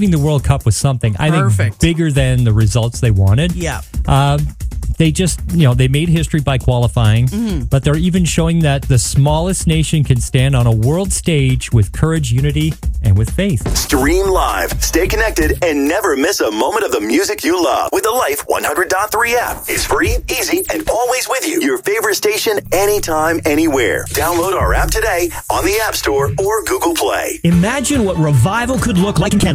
the World Cup was something, I think, bigger than the results they wanted. Yeah. They just, they made history by qualifying, but they're even showing that the smallest nation can stand on a world stage with courage, unity, and with faith. Stream live, stay connected, and never miss a moment of the music you love with the Life 100.3 app. It's free, easy, and always with you. Your favorite station, anytime, anywhere. Download our app today on the App Store or Google Play. Imagine what revival could look like in Canada.